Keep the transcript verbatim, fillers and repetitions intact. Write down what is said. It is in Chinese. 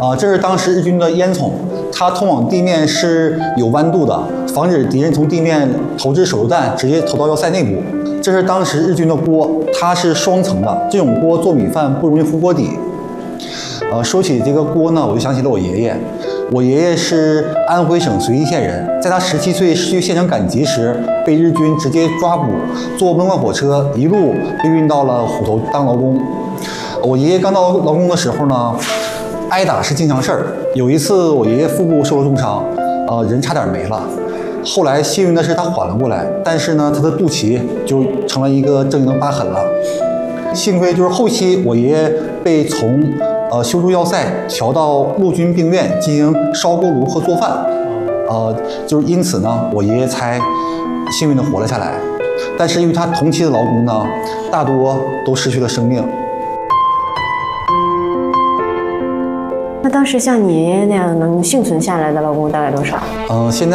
啊，这是当时日军的烟囱，它通往地面是有弯度的，防止敌人从地面投掷手榴弹直接投到要塞内部。这是当时日军的锅，它是双层的，这种锅做米饭不容易糊锅底。呃，说起这个锅呢，我就想起了我爷爷。我爷爷是安徽省随义县人，在他十七岁去县城赶集时，被日军直接抓捕，坐温贯火车一路被运到了虎头当劳工。我爷爷刚到劳工的时候呢，挨打是经常事儿。有一次，我爷爷腹部受了重伤，呃，人差点没了。后来幸运的是他缓了过来，但是呢，他的肚脐就成了一个狰狞的疤痕了。幸亏就是后期我爷爷被从呃修筑要塞调到陆军病院进行烧锅炉和做饭，呃，就是因此呢，我爷爷才幸运的活了下来。但是与他同期的劳工呢，大多都失去了生命。 那当时像你爷爷那样能幸存下来的劳工大概多少？ 呃，现在。